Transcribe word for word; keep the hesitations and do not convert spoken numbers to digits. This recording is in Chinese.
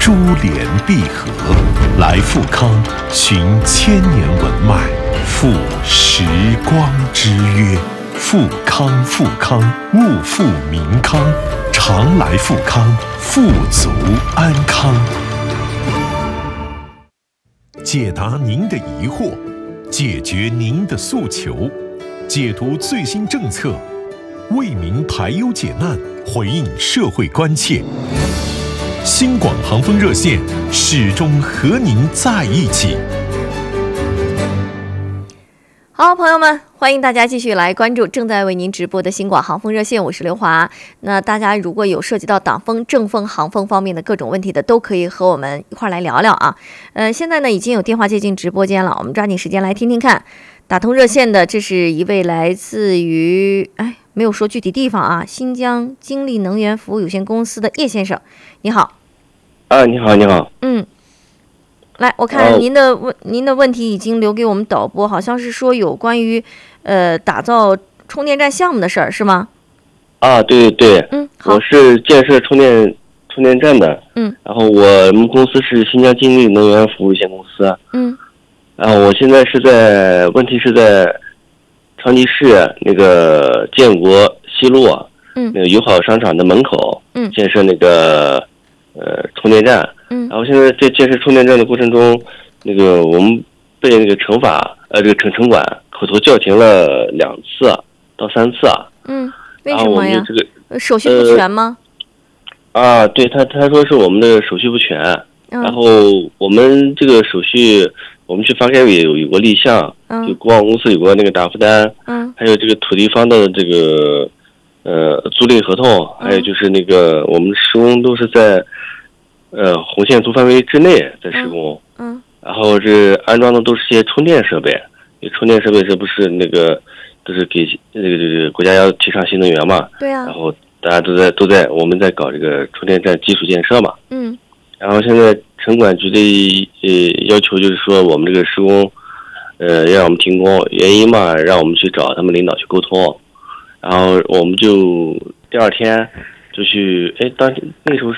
珠联璧合，来富康寻千年文脉，赴时光之约。富康富康，物富民康，常来富康，富足安康。解答您的疑惑，解决您的诉求，解读最新政策，为民排忧解难，回应社会关切。新广航风热线始终和您在一起。 好，朋友们，欢迎大家继续来关注正在为您直播的新广航风热线，我是刘华。那大家如果有涉及到党风、政风、航风方面的各种问题的，都可以和我们一块来聊聊啊。呃，现在呢已经有电话接进直播间了，我们抓紧时间来听听看。打通热线的，这是一位来自于哎没有说具体地方啊，新疆精力能源服务有限公司的叶先生，你好。 啊，你好，你好。 嗯。来，我看您的问、哦、您的问题已经留给我们导播，好像是说有关于呃打造充电站项目的事儿，是吗？ 啊，对对对， 嗯，好， 我是建设充电充电站的， 嗯， 然后我们公司是新疆精力能源服务有限公司， 嗯， 然后我现在是在问题是在长吉市那个建国西路， 嗯， 那个友好商场的门口， 嗯， 建设那个呃充电站。 嗯， 然后现在在建设充电站的过程中，那个我们被那个城法呃这个城城管口头叫停了两次到三次啊。 嗯，为什么呀？ 这个手续不全吗？ 呃、啊，对他他说是我们的手续不全， 嗯、 然后我们这个手续我们去发改委有有过立项， 嗯， 就国网公司有过那个答复单， 嗯， 还有这个土地方的这个呃租赁合同，还有就是那个我们施工都是在。呃，红线图范围之内在施工， 嗯，嗯然后这安装的都是些充电设备，充电设备这不是那个都是给这个这个国家要提倡新能源嘛， 对啊， 然后大家都在都在我们在搞这个充电站基础建设嘛， 嗯， 然后现在城管局的呃要求就是说我们这个施工，呃让我们停工，原因嘛让我们去找他们领导去沟通，然后我们就第二天就去，哎，当那时候是。